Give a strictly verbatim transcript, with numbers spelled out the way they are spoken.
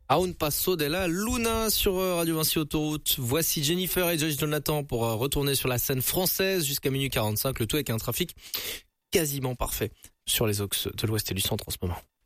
A un passo della Luna sur Radio Vinci Autoroute. Voici Jennifer et Josh Jonathan pour retourner sur la scène française jusqu'à minuit quarante-cinq. Le tout avec un trafic quasiment parfait sur les axes de l'ouest et du centre en ce moment.